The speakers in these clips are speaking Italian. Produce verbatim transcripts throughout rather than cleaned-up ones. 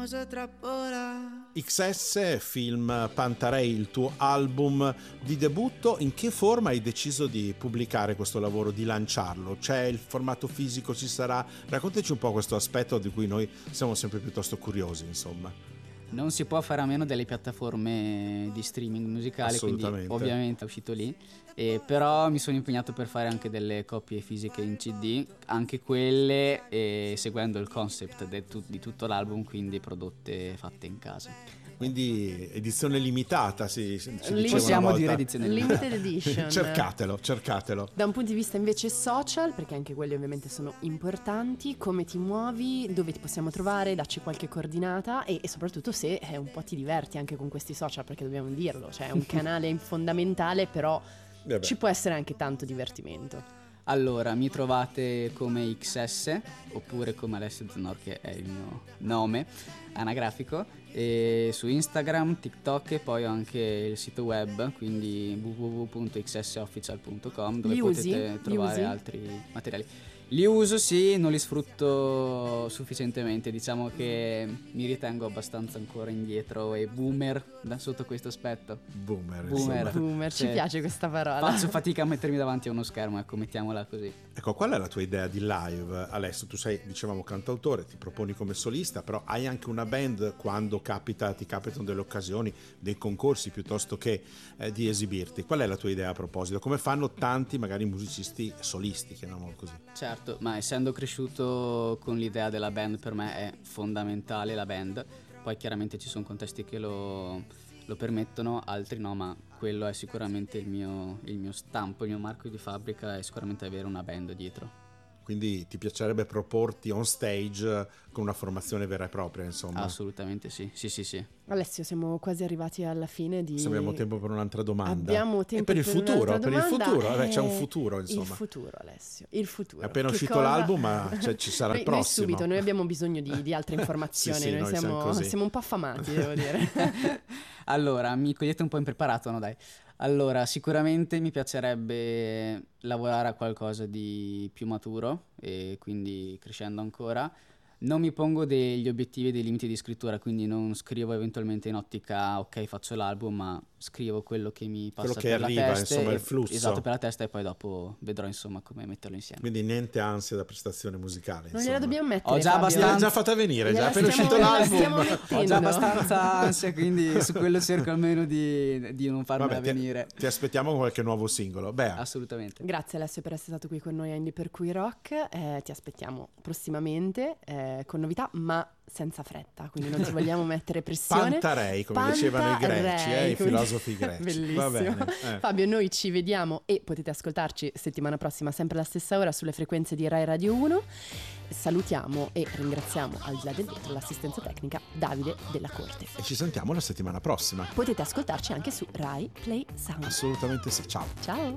X S, film Pantarei, il tuo album di debutto. In che forma hai deciso di pubblicare questo lavoro, di lanciarlo? C'è il formato fisico, ci sarà? Raccontaci un po' questo aspetto di cui noi siamo sempre piuttosto curiosi, insomma. Non si può fare a meno delle piattaforme di streaming musicale, quindi ovviamente è uscito lì, e però mi sono impegnato per fare anche delle copie fisiche in C D, anche quelle e seguendo il concept de tu- di tutto l'album, quindi prodotte fatte in casa. Quindi edizione limitata, sì, ci Lì possiamo dire edizione limitata. Limited edition. cercatelo, cercatelo. Da un punto di vista invece social, perché anche quelli ovviamente sono importanti, come ti muovi, dove ti possiamo trovare, dacci qualche coordinata e, e soprattutto se eh, un po' ti diverti anche con questi social, perché dobbiamo dirlo, cioè è un canale fondamentale, però Vabbè. Ci può essere anche tanto divertimento. Allora, mi trovate come X S oppure come Alessio Zanor, che è il mio nome anagrafico, e su Instagram, TikTok, e poi ho anche il sito web, quindi w w w punto x s official punto com, dove li potete usi? trovare li usi? altri materiali. Li uso, sì, non li sfrutto sufficientemente, diciamo che mi ritengo abbastanza ancora indietro e boomer da sotto questo aspetto. Boomer, Boomer, Boomer, ci Sì. piace questa parola. Faccio fatica a mettermi davanti a uno schermo, ecco, mettiamola così. Ecco, qual è la tua idea di live, Alessio? Tu sei, dicevamo, cantautore, ti proponi come solista, però hai anche una band quando capita, ti capitano delle occasioni, dei concorsi piuttosto che eh, di esibirti. Qual è la tua idea a proposito? Come fanno tanti magari musicisti solisti, chiamiamolo così? Certo, ma essendo cresciuto con l'idea della band, per me è fondamentale la band. Poi chiaramente ci sono contesti che lo, lo permettono, altri no, ma quello è sicuramente il mio, il mio stampo, il mio marchio di fabbrica è sicuramente avere una band dietro. Quindi ti piacerebbe proporti on stage con una formazione vera e propria, insomma? Assolutamente sì, sì, sì, sì. Alessio, siamo quasi arrivati alla fine di... Se abbiamo tempo per un'altra domanda. Abbiamo tempo e per il per futuro, un'altra per il domanda, futuro, vabbè, c'è un eh, futuro, insomma. Il futuro, Alessio, il futuro. È appena Che uscito cosa- l'album, ma cioè, ci sarà il Noi- noi prossimo. subito, noi abbiamo bisogno di, di altre informazioni, Sì, sì, noi, noi siamo siamo, così. siamo un po' affamati, devo dire. Allora, mi cogliete un po' impreparato, no dai. Allora, sicuramente mi piacerebbe lavorare a qualcosa di più maturo e quindi crescendo ancora. Non mi pongo degli obiettivi e dei limiti di scrittura, quindi non scrivo eventualmente in ottica ok faccio l'album, ma scrivo quello che mi passa Quello che per la arriva, testa, insomma, e- il flusso. Esatto, per la testa, e poi dopo vedrò insomma come metterlo insieme. Quindi niente ansia da prestazione musicale. Non gliela insomma. dobbiamo mettere, Ho già Fabio. abbastanza- L'hai già fatta venire, già Gliela appena stiamo- uscito gliela stiamo l'album. mettendo. Ho già abbastanza ansia, quindi su quello cerco almeno di, di non farmela Vabbè, ti, venire. ti aspettiamo con qualche nuovo singolo. Beh, Assolutamente. Grazie Alessio per essere stato qui con noi a Indie per cui rock, eh, ti aspettiamo prossimamente eh, con novità, ma senza fretta, quindi non ti vogliamo mettere pressione. Pantarei, come dicevano i greci, eh, i come- filosofi greci. Bellissimo. Va bene, eh. Fabio, noi ci vediamo e potete ascoltarci settimana prossima sempre alla stessa ora sulle frequenze di Rai Radio uno. Salutiamo e ringraziamo al di là del vetro l'assistenza tecnica Davide Della Corte. E ci sentiamo la settimana prossima. Potete ascoltarci anche su Rai Play Sound. Assolutamente sì, ciao. Ciao.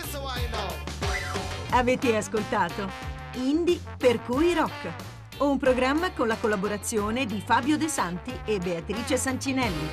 Avete ascoltato Indie per cui rock, un programma con la collaborazione di Fabio De Santi e Beatrice Sancinelli.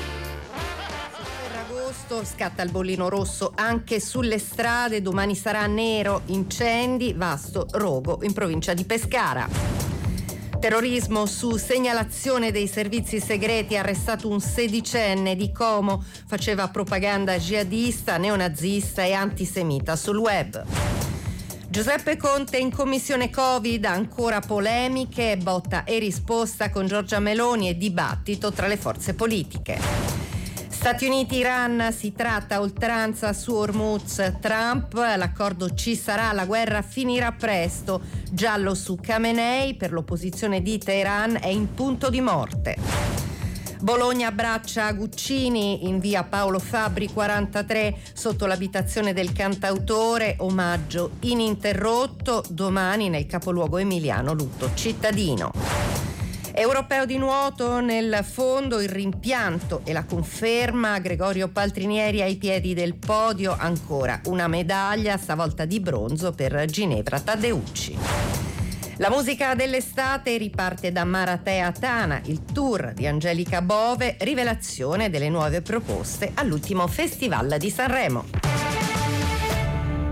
Agosto scatta il bollino rosso anche sulle strade, domani sarà nero, incendi, Vasto, Rogo in provincia di Pescara. Terrorismo su segnalazione dei servizi segreti, arrestato un sedicenne di Como, faceva propaganda jihadista, neonazista e antisemita sul web. Giuseppe Conte in commissione Covid, ancora polemiche, botta e risposta con Giorgia Meloni e dibattito tra le forze politiche. Stati Uniti-Iran, si tratta a oltranza su Hormuz, Trump, l'accordo ci sarà, la guerra finirà presto, giallo su Khamenei, per l'opposizione di Teheran è in punto di morte. Bologna abbraccia Guccini in via Paolo Fabbri quarantatré sotto l'abitazione del cantautore, omaggio ininterrotto, domani nel capoluogo emiliano lutto cittadino. Europeo di nuoto, nel fondo il rimpianto e la conferma, Gregorio Paltrinieri ai piedi del podio, ancora una medaglia, stavolta di bronzo per Ginevra Taddeucci. La musica dell'estate riparte da Maratea Tana, il tour di Angelica Bove, rivelazione delle nuove proposte all'ultimo Festival di Sanremo.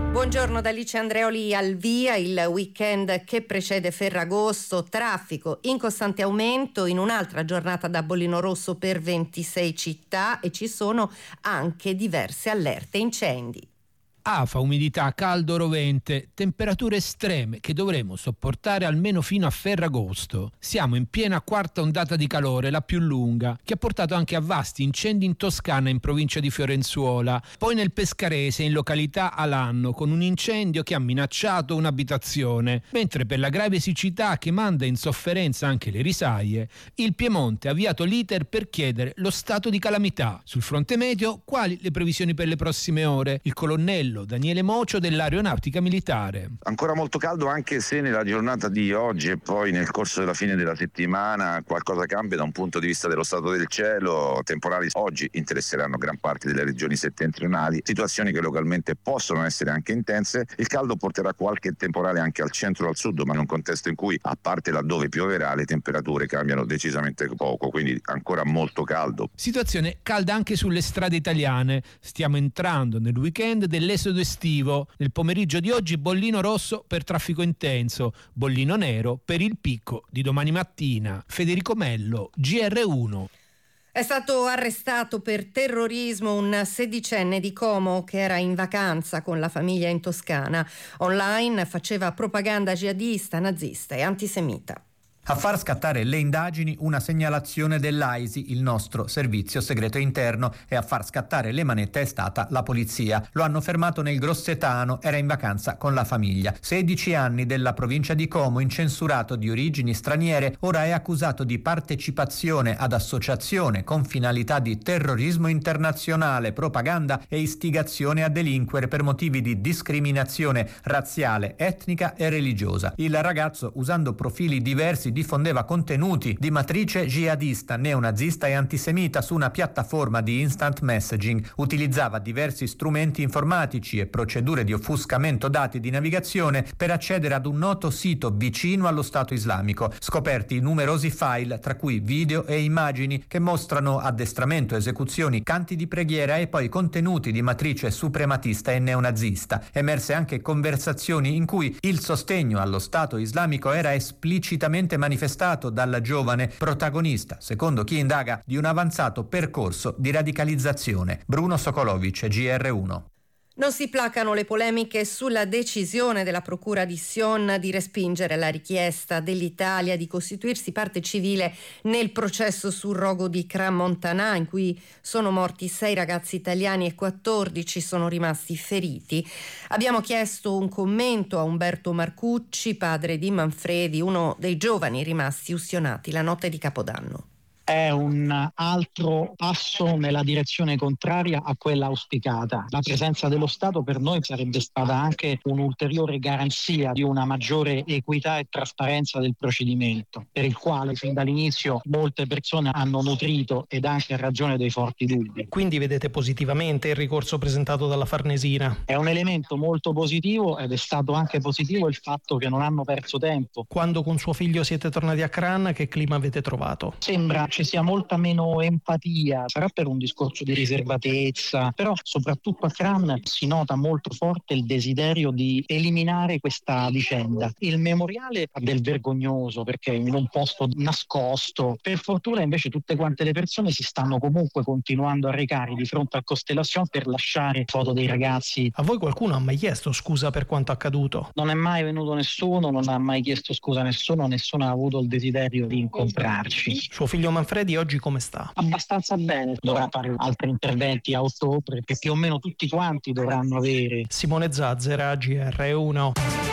Buongiorno da Alice Andreoli. Al via il weekend che precede Ferragosto, traffico in costante aumento in un'altra giornata da bollino rosso per ventisei città e ci sono anche diverse allerte incendi. Afa, umidità, caldo rovente, temperature estreme che dovremo sopportare almeno fino a Ferragosto. Siamo in piena quarta ondata di calore, la più lunga, che ha portato anche a vasti incendi in Toscana, in provincia di Fiorenzuola, poi nel Pescarese, in località Alanno, con un incendio che ha minacciato un'abitazione, mentre per la grave siccità che manda in sofferenza anche le risaie, il Piemonte ha avviato l'iter per chiedere lo stato di calamità. Sul fronte meteo, quali le previsioni per le prossime ore? Il colonnello Daniele Mocio dell'Aeronautica Militare. Ancora molto caldo, anche se nella giornata di oggi e poi nel corso della fine della settimana qualcosa cambia da un punto di vista dello stato del cielo. Temporali oggi interesseranno gran parte delle regioni settentrionali, situazioni che localmente possono essere anche intense. Il caldo porterà qualche temporale anche al centro e al sud, ma in un contesto in cui, a parte laddove pioverà, le temperature cambiano decisamente poco, quindi ancora molto caldo. Situazione calda anche sulle strade italiane. Stiamo entrando nel weekend dell'esodo estivo. Nel pomeriggio di oggi bollino rosso per traffico intenso, bollino nero per il picco di domani mattina. Federico Mello, G R uno. È stato arrestato per terrorismo un sedicenne di Como che era in vacanza con la famiglia in Toscana. Online faceva propaganda jihadista, nazista e antisemita. A far scattare le indagini una segnalazione dell'A I S I, il nostro servizio segreto interno, e a far scattare le manette è stata la polizia. Lo hanno fermato nel Grossetano, era in vacanza con la famiglia. sedici anni, della provincia di Como, incensurato, di origini straniere, ora è accusato di partecipazione ad associazione con finalità di terrorismo internazionale, propaganda e istigazione a delinquere per motivi di discriminazione razziale, etnica e religiosa. Il ragazzo, usando profili diversi, diffondeva contenuti di matrice jihadista, neonazista e antisemita su una piattaforma di instant messaging. Utilizzava diversi strumenti informatici e procedure di offuscamento dati di navigazione per accedere ad un noto sito vicino allo Stato islamico. Scoperti numerosi file, tra cui video e immagini, che mostrano addestramento, esecuzioni, canti di preghiera e poi contenuti di matrice suprematista e neonazista. Emerse anche conversazioni in cui il sostegno allo Stato islamico era esplicitamente manifestato dalla giovane protagonista, secondo chi indaga, di un avanzato percorso di radicalizzazione. Bruno Sokolovic, G R uno. Non si placano le polemiche sulla decisione della Procura di Sion di respingere la richiesta dell'Italia di costituirsi parte civile nel processo sul rogo di Crans-Montana, in cui sono morti sei ragazzi italiani e quattordici sono rimasti feriti. Abbiamo chiesto un commento a Umberto Marcucci, padre di Manfredi, uno dei giovani rimasti ustionati la notte di Capodanno. È un altro passo nella direzione contraria a quella auspicata. La presenza dello Stato per noi sarebbe stata anche un'ulteriore garanzia di una maggiore equità e trasparenza del procedimento, per il quale fin dall'inizio molte persone hanno nutrito, ed anche a ragione, dei forti dubbi. Quindi vedete positivamente il ricorso presentato dalla Farnesina? È un elemento molto positivo, ed è stato anche positivo il fatto che non hanno perso tempo. Quando con suo figlio siete tornati a Crans, che clima avete trovato? Sembra ci sia molta meno empatia, sarà per un discorso di riservatezza, però soprattutto a Crans si nota molto forte il desiderio di eliminare questa vicenda. Il memoriale ha del vergognoso perché in un posto nascosto. Per fortuna invece tutte quante le persone si stanno comunque continuando a recare di fronte al Constellation per lasciare foto dei ragazzi. A voi qualcuno ha mai chiesto scusa per quanto accaduto? Non è mai venuto nessuno, non ha mai chiesto scusa a nessuno, nessuno ha avuto il desiderio di incontrarci. Suo figlio Manfredi oggi come sta? Abbastanza bene, dovrà fare altri interventi a ottobre che più o meno tutti quanti dovranno avere. Simone Zazzera, G R uno.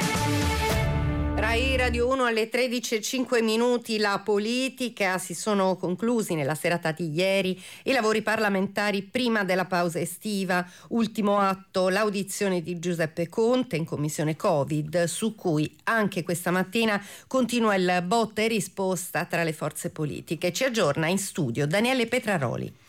Rai Radio uno alle tredici e cinque minuti. La politica. Si sono conclusi nella serata di ieri i lavori parlamentari prima della pausa estiva. Ultimo atto l'audizione di Giuseppe Conte in commissione Covid, su cui anche questa mattina continua il botta e risposta tra le forze politiche. Ci aggiorna in studio Daniele Petraroli.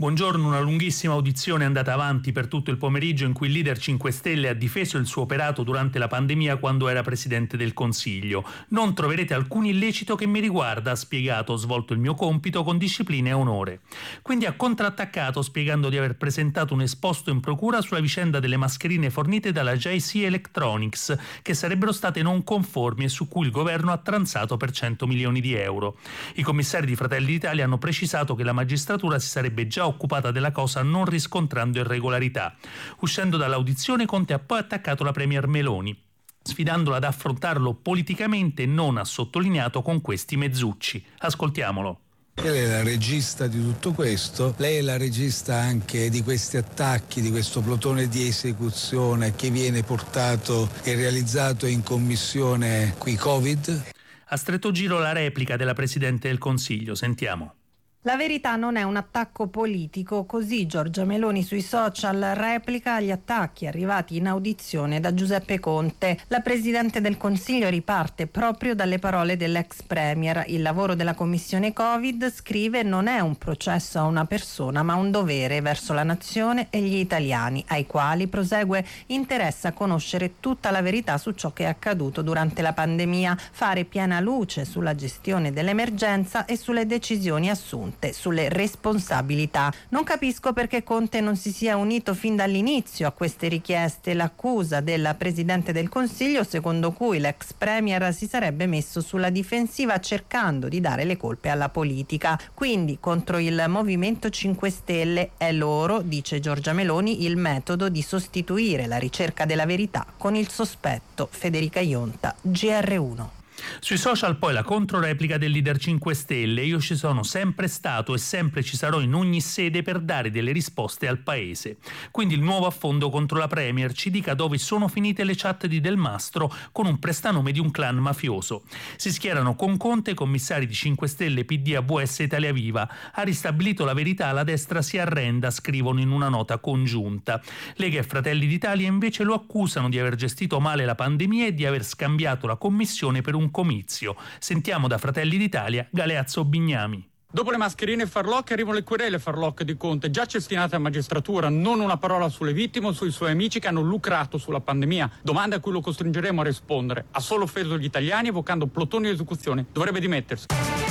Buongiorno, una lunghissima audizione è andata avanti per tutto il pomeriggio in cui il leader cinque Stelle ha difeso il suo operato durante la pandemia quando era Presidente del Consiglio. Non troverete alcun illecito che mi riguarda, ha spiegato, ho svolto il mio compito con disciplina e onore. Quindi ha contrattaccato spiegando di aver presentato un esposto in procura sulla vicenda delle mascherine fornite dalla J C Electronics, che sarebbero state non conformi e su cui il governo ha transato per cento milioni di euro. I commissari di Fratelli d'Italia hanno precisato che la magistratura si sarebbe già occupata della cosa non riscontrando irregolarità. Uscendo dall'audizione, Conte ha poi attaccato la premier Meloni, sfidandola ad affrontarlo politicamente e non, ha sottolineato, con questi mezzucci. Ascoltiamolo. Lei è la regista di tutto questo, lei è la regista anche di questi attacchi, di questo plotone di esecuzione che viene portato e realizzato in commissione qui Covid. Ha stretto giro la replica della Presidente del Consiglio, sentiamo. La verità non è un attacco politico, così Giorgia Meloni sui social replica agli attacchi arrivati in audizione da Giuseppe Conte. La Presidente del Consiglio riparte proprio dalle parole dell'ex Premier. Il lavoro della Commissione Covid, scrive, non è un processo a una persona ma un dovere verso la nazione e gli italiani, ai quali, prosegue, interessa conoscere tutta la verità su ciò che è accaduto durante la pandemia, fare piena luce sulla gestione dell'emergenza e sulle decisioni assunte, sulle responsabilità. Non capisco perché Conte non si sia unito fin dall'inizio a queste richieste. L'accusa della Presidente del Consiglio, secondo cui l'ex Premier si sarebbe messo sulla difensiva cercando di dare le colpe alla politica. Quindi contro il Movimento cinque Stelle è loro, dice Giorgia Meloni, il metodo di sostituire la ricerca della verità con il sospetto. Federica Ionta, G R uno. Sui social poi la controreplica del leader cinque Stelle: io ci sono sempre stato e sempre ci sarò in ogni sede per dare delle risposte al paese. Quindi il nuovo affondo contro la Premier: ci dica dove sono finite le chat di Del Mastro con un prestanome di un clan mafioso. Si schierano con Conte commissari di cinque Stelle, P D, A V S e Italia Viva. Ha ristabilito la verità, la destra si arrenda, scrivono in una nota congiunta. Lega e Fratelli d'Italia invece lo accusano di aver gestito male la pandemia e di aver scambiato la commissione per un comizio. Sentiamo da Fratelli d'Italia Galeazzo Bignami. Dopo le mascherine e farlocche arrivano le querele farlocche di Conte, già cestinate a magistratura. Non una parola sulle vittime o sui suoi amici che hanno lucrato sulla pandemia. Domanda a cui lo costringeremo a rispondere. Ha solo offeso gli italiani evocando plotoni di esecuzione. Dovrebbe dimettersi.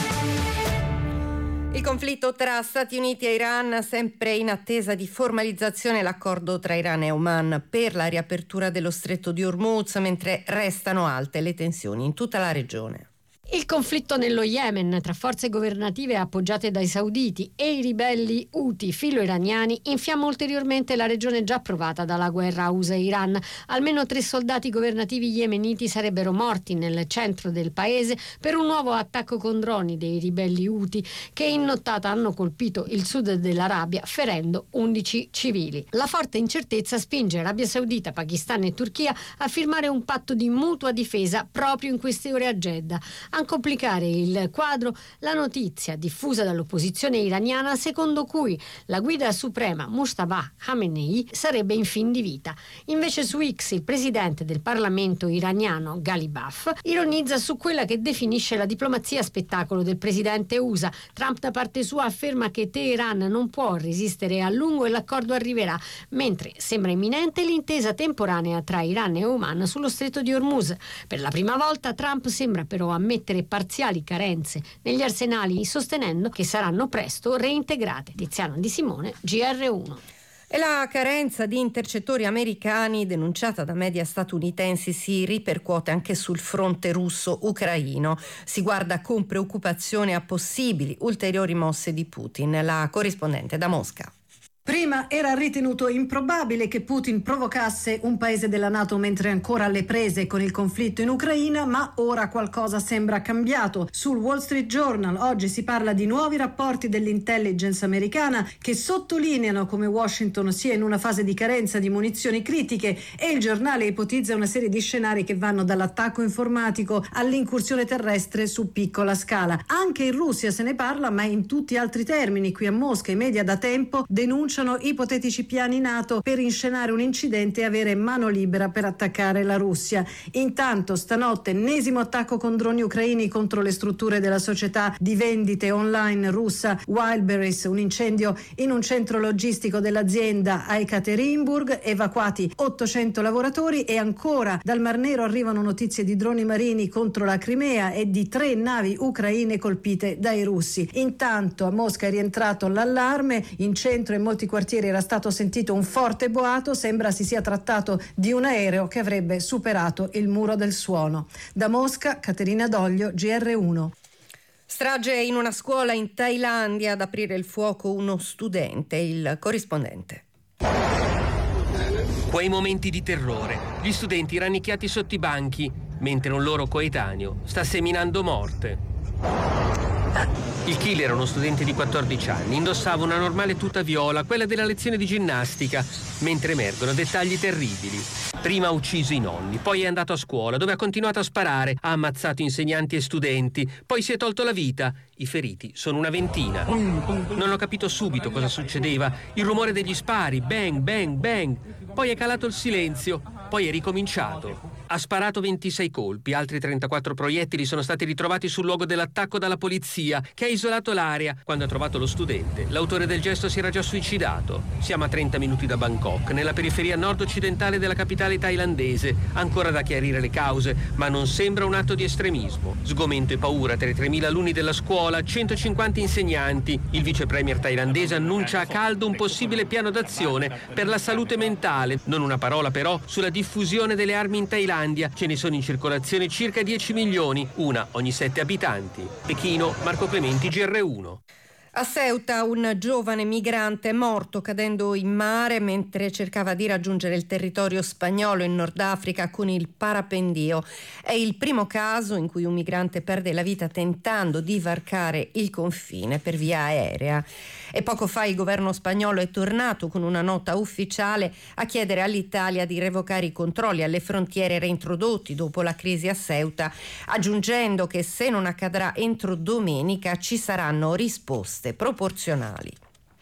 Il conflitto tra Stati Uniti e Iran, sempre in attesa di formalizzazione l'accordo tra Iran e Oman per la riapertura dello stretto di Hormuz, mentre restano alte le tensioni in tutta la regione. Il conflitto nello Yemen tra forze governative appoggiate dai sauditi e i ribelli Houthi filo-iraniani infiamma ulteriormente la regione già provata dalla guerra U S A-Iran. Almeno tre soldati governativi yemeniti sarebbero morti nel centro del paese per un nuovo attacco con droni dei ribelli Houthi che in nottata hanno colpito il sud dell'Arabia, ferendo undici civili. La forte incertezza spinge Arabia Saudita, Pakistan e Turchia a firmare un patto di mutua difesa proprio in queste ore a Jeddah. A complicare il quadro la notizia diffusa dall'opposizione iraniana secondo cui la guida suprema Mustafa Khamenei sarebbe in fin di vita. Invece su X il presidente del Parlamento iraniano Ghalibaf ironizza su quella che definisce la diplomazia spettacolo del presidente U S A. Trump da parte sua afferma che Teheran non può resistere a lungo e l'accordo arriverà, mentre sembra imminente l'intesa temporanea tra Iran e Oman sullo stretto di Hormuz. Per la prima volta Trump sembra però ammettere parziali carenze negli arsenali, sostenendo che saranno presto reintegrate. Tiziano Di Simone, G R uno. E la carenza di intercettori americani denunciata da media statunitensi si ripercuote anche sul fronte russo-ucraino. Si guarda con preoccupazione a possibili ulteriori mosse di Putin. La corrispondente da Mosca. Prima era ritenuto improbabile che Putin provocasse un paese della NATO mentre è ancora alle prese con il conflitto in Ucraina, ma ora qualcosa sembra cambiato. Sul Wall Street Journal oggi si parla di nuovi rapporti dell'intelligence americana che sottolineano come Washington sia in una fase di carenza di munizioni critiche, e il giornale ipotizza una serie di scenari che vanno dall'attacco informatico all'incursione terrestre su piccola scala. Anche in Russia se ne parla, ma in tutti altri termini. Qui a Mosca i media da tempo denunciano annunciano ipotetici piani NATO per inscenare un incidente e avere mano libera per attaccare la Russia. Intanto stanotte ennesimo attacco con droni ucraini contro le strutture della società di vendite online russa Wildberries, un incendio in un centro logistico dell'azienda a Ekaterinburg, evacuati ottocento lavoratori, e ancora dal Mar Nero arrivano notizie di droni marini contro la Crimea e di tre navi ucraine colpite dai russi. Intanto a Mosca è rientrato l'allarme, in centro e in molti quartieri era stato sentito un forte boato, sembra si sia trattato di un aereo che avrebbe superato il muro del suono. Da Mosca, Caterina Doglio, G R uno. Strage in una scuola in Thailandia, ad aprire il fuoco uno studente, il corrispondente. Quei momenti di terrore, gli studenti rannicchiati sotto i banchi, mentre un loro coetaneo sta seminando morte. Il killer, uno studente di quattordici anni, indossava una normale tuta viola, quella della lezione di ginnastica, mentre emergono dettagli terribili. Prima ha ucciso i nonni, poi è andato a scuola, dove ha continuato a sparare, ha ammazzato insegnanti e studenti, poi si è tolto la vita. I feriti sono una ventina. Non ho capito subito cosa succedeva. Il rumore degli spari, bang, bang, bang. Poi è calato il silenzio, poi è ricominciato. Ha sparato ventisei colpi, altri trentaquattro proiettili sono stati ritrovati sul luogo dell'attacco dalla polizia, che ha isolato l'area. Quando ha trovato lo studente, l'autore del gesto si era già suicidato. Siamo a trenta minuti da Bangkok, nella periferia nord-occidentale della capitale thailandese. Ancora da chiarire le cause, ma non sembra un atto di estremismo. Sgomento e paura tra i tremila alunni della scuola, centocinquanta insegnanti. Il vice premier thailandese annuncia a caldo un possibile piano d'azione per la salute mentale. Non una parola però sulla diffusione delle armi in Thailandia. Ce ne sono in circolazione circa dieci milioni, una ogni sette abitanti. Pechino, Marco Clementi, G R uno. A Ceuta un giovane migrante è morto cadendo in mare mentre cercava di raggiungere il territorio spagnolo in Nord Africa con il parapendio. È il primo caso in cui un migrante perde la vita tentando di varcare il confine per via aerea. E poco fa il governo spagnolo è tornato con una nota ufficiale a chiedere all'Italia di revocare i controlli alle frontiere reintrodotti dopo la crisi a Ceuta, aggiungendo che se non accadrà entro domenica ci saranno risposte proporzionali.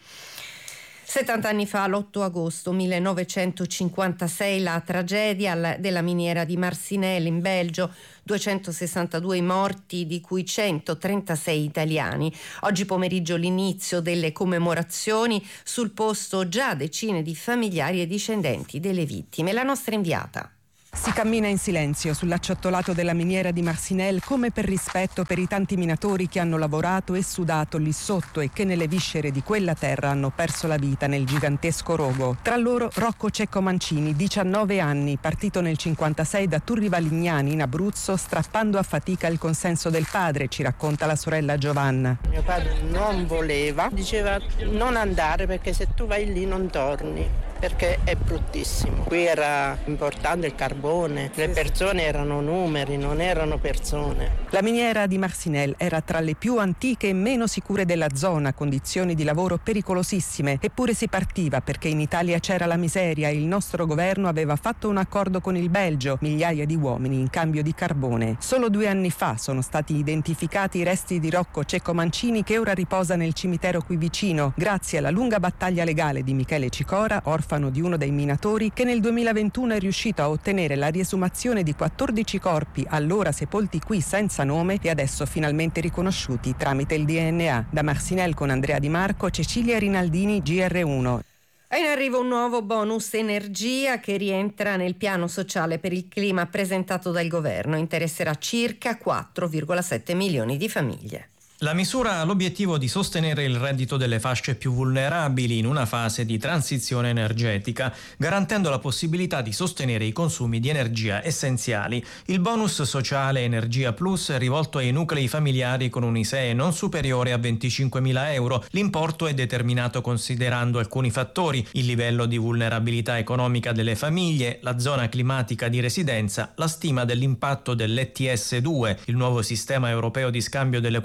settanta anni fa, l'otto agosto millenovecentocinquantasei, la tragedia della miniera di Marcinelle in Belgio, duecentosessantadue morti, di cui centotrentasei italiani. Oggi pomeriggio l'inizio delle commemorazioni, sul posto già decine di familiari e discendenti delle vittime. La nostra inviata. Si cammina in silenzio sull'acciottolato della miniera di Marcinelle, come per rispetto per i tanti minatori che hanno lavorato e sudato lì sotto e che nelle viscere di quella terra hanno perso la vita nel gigantesco rogo. Tra loro Rocco Cecco Mancini, diciannove anni, partito nel cinquantasei da Turri Valignani in Abruzzo, strappando a fatica il consenso del padre, ci racconta la sorella Giovanna. Mio padre non voleva, diceva non andare perché se tu vai lì non torni, perché è bruttissimo. Qui era importante il carbone, le persone erano numeri, non erano persone. La miniera di Marcinelle era tra le più antiche e meno sicure della zona, condizioni di lavoro pericolosissime, eppure si partiva perché in Italia c'era la miseria e il nostro governo aveva fatto un accordo con il Belgio, migliaia di uomini in cambio di carbone. Solo due anni fa sono stati identificati i resti di Rocco Cecco Mancini, che ora riposa nel cimitero qui vicino, grazie alla lunga battaglia legale di Michele Cicora, orfano di uno dei minatori, che nel duemilaventuno è riuscito a ottenere la riesumazione di quattordici corpi allora sepolti qui senza nome e adesso finalmente riconosciuti tramite il D N A. Da Marcinelle con Andrea Di Marco, Cecilia Rinaldini, G R uno. È in arrivo un nuovo bonus energia che rientra nel piano sociale per il clima presentato dal governo. Interesserà circa quattro virgola sette milioni di famiglie. La misura ha l'obiettivo di sostenere il reddito delle fasce più vulnerabili in una fase di transizione energetica, garantendo la possibilità di sostenere i consumi di energia essenziali. Il bonus sociale Energia Plus è rivolto ai nuclei familiari con un I S E E non superiore a venticinquemila euro. L'importo è determinato considerando alcuni fattori: il livello di vulnerabilità economica delle famiglie, la zona climatica di residenza, la stima dell'impatto dell'E T S due, il nuovo sistema europeo di scambio delle quote di emissioni,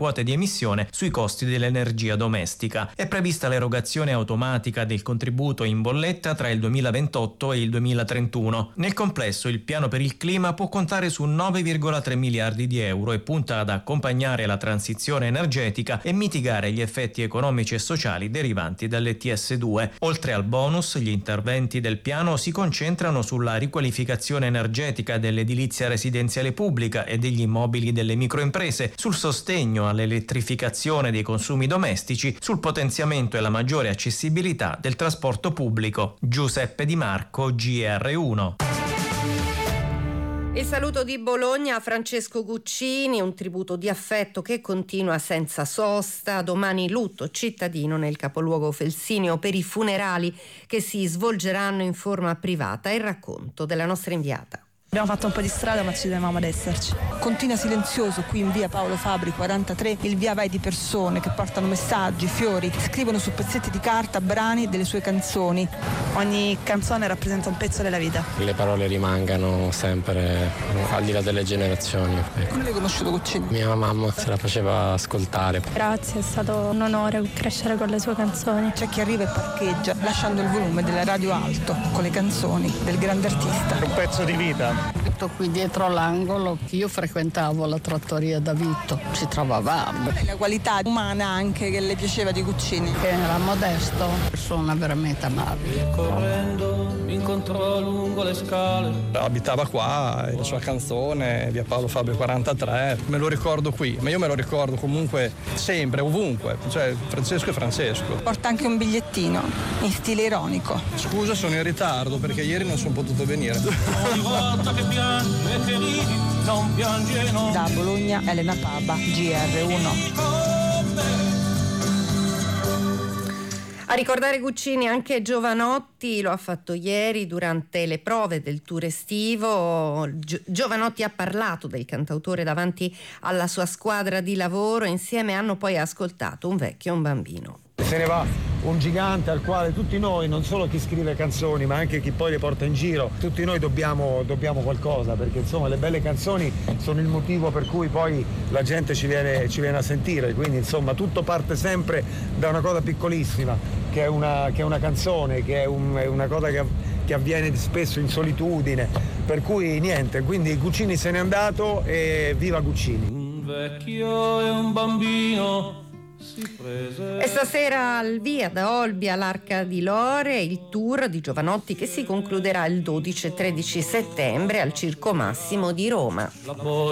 Commissione sui costi dell'energia domestica. È prevista l'erogazione automatica del contributo in bolletta tra il duemilaventotto e il duemilatrentuno. Nel complesso il piano per il clima può contare su nove virgola tre miliardi di euro e punta ad accompagnare la transizione energetica e mitigare gli effetti economici e sociali derivanti dall'E T S due. Oltre al bonus, gli interventi del piano si concentrano sulla riqualificazione energetica dell'edilizia residenziale pubblica e degli immobili delle microimprese, sul sostegno all'elettrificazione dei consumi domestici, sul potenziamento e la maggiore accessibilità del trasporto pubblico. Giuseppe Di Marco, G R uno. Il saluto di Bologna a Francesco Guccini, un tributo di affetto che continua senza sosta. Domani lutto cittadino nel capoluogo felsineo per i funerali che si svolgeranno in forma privata. Il racconto della nostra inviata. Abbiamo fatto un po' di strada ma ci tenevamo ad esserci. Continua silenzioso qui in via Paolo Fabri quarantatré il via vai di persone che portano messaggi, fiori, scrivono su pezzetti di carta brani delle sue canzoni. Ogni canzone rappresenta un pezzo della vita. Le parole rimangano sempre al di là delle generazioni. Come l'hai conosciuto Guccini? Mia mamma se la faceva ascoltare. Grazie, è stato un onore crescere con le sue canzoni. C'è chi arriva e parcheggia lasciando il volume della radio alto con le canzoni del grande artista. Un pezzo di vita. Tutto qui dietro l'angolo, io frequentavo la trattoria da Vitto, ci trovavamo. E la qualità umana anche che le piaceva di Guccini. Che era modesto, persona veramente amabile. Correndo mi incontrò lungo le scale. Abitava qua, la sua canzone, via Paolo Fabri quarantatré, me lo ricordo qui, ma io me lo ricordo comunque sempre, ovunque, cioè Francesco è Francesco. Porta anche un bigliettino, in stile ironico. Scusa, sono in ritardo perché ieri non sono potuto venire. Ogni volta che piangi e che ridi, non piange no. Da Bologna, Elena Paba, G R uno. A ricordare Guccini anche Giovanotti, lo ha fatto ieri durante le prove del tour estivo. Gio- Giovanotti ha parlato del cantautore davanti alla sua squadra di lavoro, insieme hanno poi ascoltato Un vecchio e un bambino. Se ne va un gigante al quale tutti noi, non solo chi scrive canzoni ma anche chi poi le porta in giro, tutti noi dobbiamo, dobbiamo qualcosa, perché insomma le belle canzoni sono il motivo per cui poi la gente ci viene, ci viene a sentire, quindi insomma tutto parte sempre da una cosa piccolissima che è una, che è una canzone, che è, un, è una cosa che, che avviene spesso in solitudine, per cui niente, quindi Guccini se n'è andato e viva Guccini. Un vecchio e un bambino. E stasera al via da Olbia all'Arca di Lore il tour di Giovanotti che si concluderà il dodici e tredici settembre al Circo Massimo di Roma. La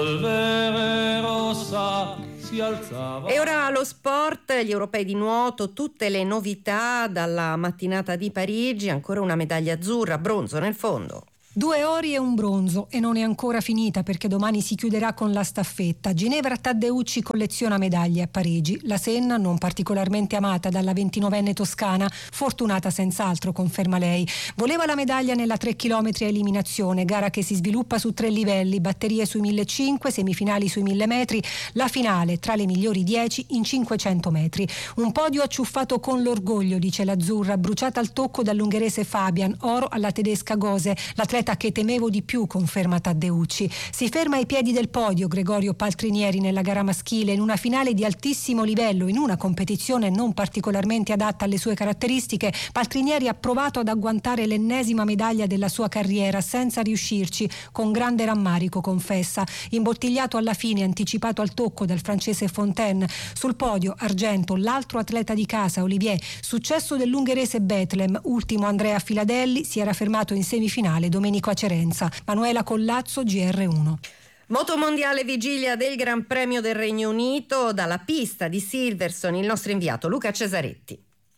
polvere rossa si alzava. E ora lo sport, gli europei di nuoto, tutte le novità dalla mattinata di Parigi, ancora una medaglia azzurra, bronzo nel fondo. Due ori e un bronzo, e non è ancora finita perché domani si chiuderà con la staffetta. Ginevra Taddeucci colleziona medaglie a Parigi. La Senna, non particolarmente amata dalla ventinovenne toscana, fortunata senz'altro, conferma lei. Voleva la medaglia nella tre chilometri a eliminazione, gara che si sviluppa su tre livelli, batterie sui millecinquecento, semifinali sui mille metri, la finale tra le migliori dieci in cinquecento metri. Un podio acciuffato con l'orgoglio, dice l'azzurra, bruciata al tocco dall'ungherese Fabian, oro alla tedesca Gose, l'atleta che temevo di più, conferma Taddeucci. Si ferma ai piedi del podio Gregorio Paltrinieri nella gara maschile in una finale di altissimo livello, in una competizione non particolarmente adatta alle sue caratteristiche. Paltrinieri ha provato ad agguantare l'ennesima medaglia della sua carriera senza riuscirci, con grande rammarico, confessa. Imbottigliato alla fine, anticipato al tocco dal francese Fontaine. Sul podio argento l'altro atleta di casa, Olivier. Successo dell'ungherese Bethlehem, ultimo Andrea Filadelli, si era fermato in semifinale domenica a Cerenza. Manuela Collazzo, G R uno. Motomondiale vigilia del Gran Premio del Regno Unito, dalla pista di Silverstone il nostro inviato Luca Cesaretti.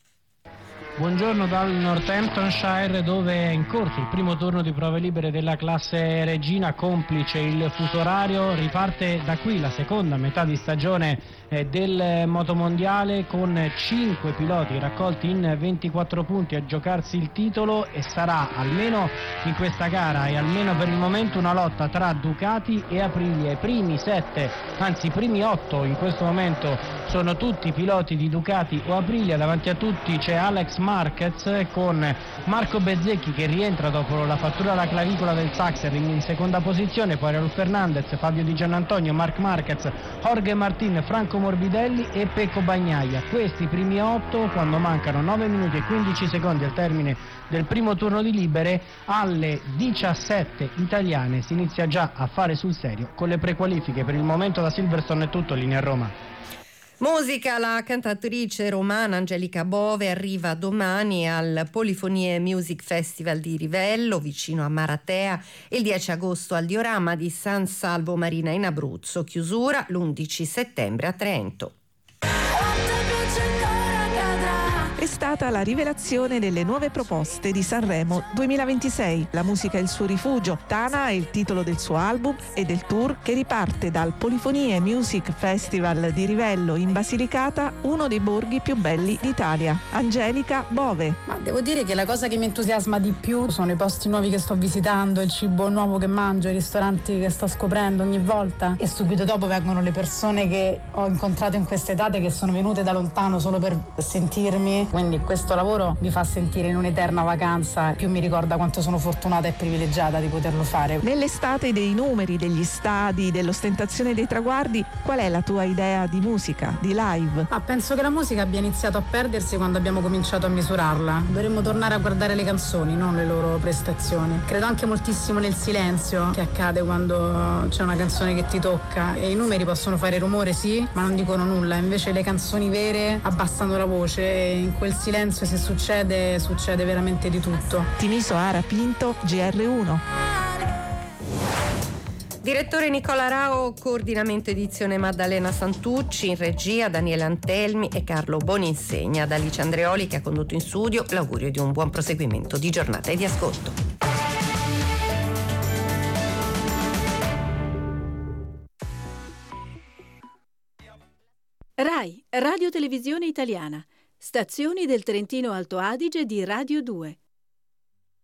Buongiorno dal Northamptonshire, dove è in corso il primo turno di prove libere della classe regina, complice il fuso orario. Riparte da qui la seconda metà di stagione del motomondiale, con cinque piloti raccolti in ventiquattro punti a giocarsi il titolo, e sarà almeno in questa gara e almeno per il momento una lotta tra Ducati e Aprilia. I primi sette, anzi i primi otto in questo momento sono tutti piloti di Ducati o Aprilia. Davanti a tutti c'è Alex Marquez, con Marco Bezzecchi che rientra dopo la fattura alla clavicola del Sachsenring in seconda posizione, poi Raul Fernandez, Fabio Di Giannantonio, Marc Marquez, Jorge Martin, Franco Marco Morbidelli e Pecco Bagnaia. Questi i primi otto, quando mancano nove minuti e quindici secondi al termine del primo turno di libere. Alle diciassette italiane si inizia già a fare sul serio con le prequalifiche. Per il momento da Silverstone è tutto, linea a Roma. Musica, la cantatrice romana Angelica Bove arriva domani al Polifonie Music Festival di Rivello, vicino a Maratea, il dieci agosto al Diorama di San Salvo Marina in Abruzzo, chiusura l'undici settembre a Trento. È stata la rivelazione delle nuove proposte di Sanremo duemilaventisei. La musica è il suo rifugio. Tana è il titolo del suo album e del tour che riparte dal Polifonie Music Festival di Rivello in Basilicata, uno dei borghi più belli d'Italia. Angelica Bove. Ma devo dire che la cosa che mi entusiasma di più sono i posti nuovi che sto visitando, il cibo nuovo che mangio, i ristoranti che sto scoprendo ogni volta, e subito dopo vengono le persone che ho incontrato in quest'estate, che sono venute da lontano solo per sentirmi. Quindi questo lavoro mi fa sentire in un'eterna vacanza, più mi ricorda quanto sono fortunata e privilegiata di poterlo fare. Nell'estate dei numeri, degli stadi, dell'ostentazione dei traguardi, qual è la tua idea di musica, di live? Ah, penso che la musica abbia iniziato a perdersi quando abbiamo cominciato a misurarla. Dovremmo tornare a guardare le canzoni, non le loro prestazioni. Credo anche moltissimo nel silenzio che accade quando c'è una canzone che ti tocca, e i numeri possono fare rumore, sì, ma non dicono nulla. Invece le canzoni vere abbassano la voce, e in quel silenzio, se succede, succede veramente di tutto. Timiso Ara Pinto, G R uno. Direttore Nicola Rao, coordinamento edizione Maddalena Santucci, in regia Daniele Antelmi e Carlo Boninsegna. Da Alice Andreoli, che ha condotto in studio, l'augurio di un buon proseguimento di giornata e di ascolto. RAI, Radio Televisione Italiana. Stazioni del Trentino Alto Adige di Radio due.